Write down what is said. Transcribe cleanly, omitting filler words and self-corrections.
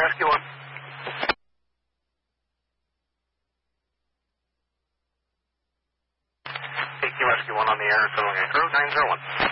Rescue 1. Rescue 1 on the air, settling a crew, 901.